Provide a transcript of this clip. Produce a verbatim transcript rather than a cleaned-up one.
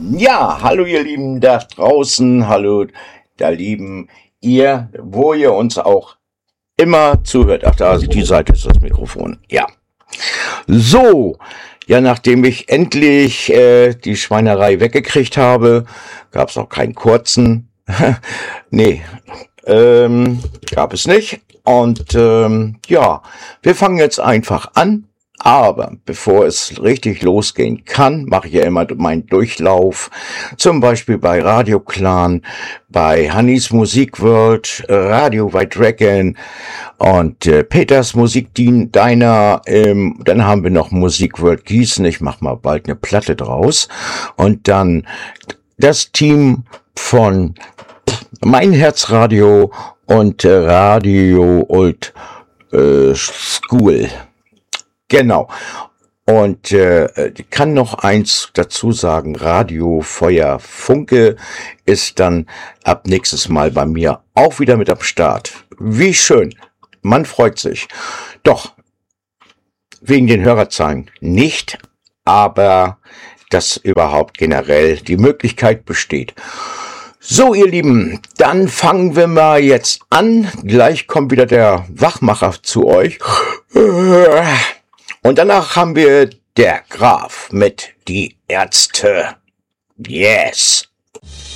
Ja, hallo ihr Lieben da draußen, hallo da Lieben, ihr, wo ihr uns auch immer zuhört. Ach, da, die Seite ist das Mikrofon, ja. So, ja, nachdem ich endlich äh, die Schweinerei weggekriegt habe, gab es auch keinen kurzen. nee, ähm, gab es nicht. Und ähm, ja, wir fangen jetzt einfach an. Aber bevor es richtig losgehen kann, mache ich ja immer meinen Durchlauf. Zum Beispiel bei Radio Clan, bei Hannis Musik World, Radio White Dragon und äh, Peters Musik Diner. Ähm, dann haben wir noch Musik World Gießen. Ich mache mal bald eine Platte draus. Und dann das Team von Mein Herzradio und äh, Radio Old äh, School. Genau. Und äh, ich kann noch eins dazu sagen, Radio Feuer Funke ist dann ab nächstes Mal bei mir auch wieder mit am Start. Wie schön. Man freut sich. Doch, wegen den Hörerzahlen nicht, aber dass überhaupt generell die Möglichkeit besteht. So, ihr Lieben, dann fangen wir mal jetzt an. Gleich kommt wieder der Wachmacher zu euch. Und danach haben wir der Graf mit Die Ärzte. Yes.